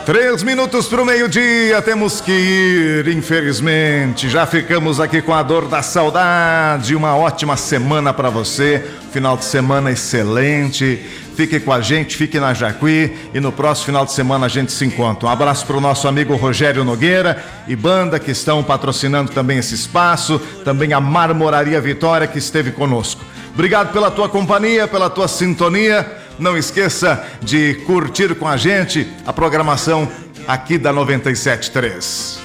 3 minutos para o meio-dia, temos que ir, infelizmente. Já ficamos aqui com a dor da saudade. Uma ótima semana para você, final de semana excelente. Fique com a gente, fique na Jacuí e no próximo final de semana a gente se encontra. Um abraço para o nosso amigo Rogério Nogueira e banda que estão patrocinando também esse espaço, também a Marmoraria Vitória que esteve conosco. Obrigado pela tua companhia, pela tua sintonia. Não esqueça de curtir com a gente a programação aqui da 97.3.